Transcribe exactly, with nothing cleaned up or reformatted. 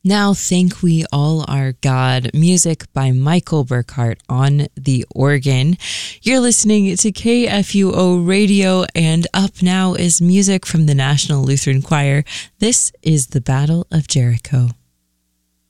Now Think We All Are God, music by Michael Burkhart on the organ. You're listening to K F U O Radio, and up now is music from the National Lutheran Choir. This is the Battle of Jericho.